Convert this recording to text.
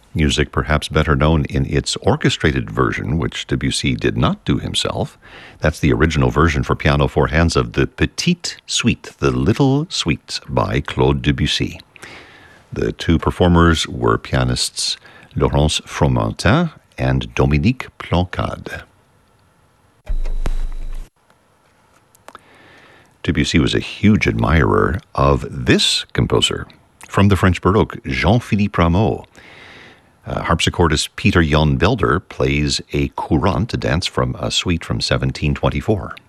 Music perhaps better known in its orchestrated version, which Debussy did not do himself. That's the original version for piano four hands of the Petite Suite, the Little Suite by Claude Debussy. The two performers were pianists Laurence Fromentin and Dominique Plancade. Debussy was a huge admirer of this composer from the French Baroque, Jean-Philippe Rameau. Harpsichordist Peter Jan Belder plays a courante, a dance from a suite from 1724.